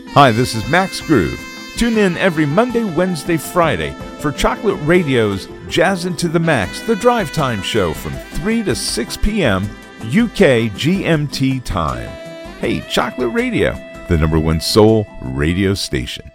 Hi, this is Max Groove. Tune in every Monday, Wednesday, Friday for Chocolate Radio's Jazzin' to the Max, the drive time show from 3 to 6 p.m. UK GMT time. Hey, Chocolate Radio, the #1 soul radio station.